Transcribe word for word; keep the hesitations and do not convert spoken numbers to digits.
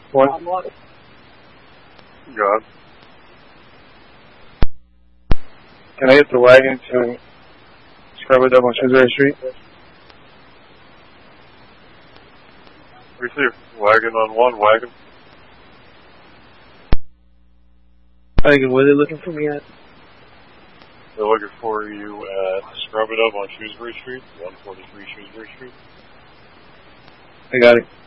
One. God. Can I get the wagon to scrub it up on Shrewsbury Street? We see a wagon on one wagon. I think, were they looking for me at? They're looking for you at Scrub It Up on Shrewsbury Street, one forty-three Shrewsbury Street. I got it.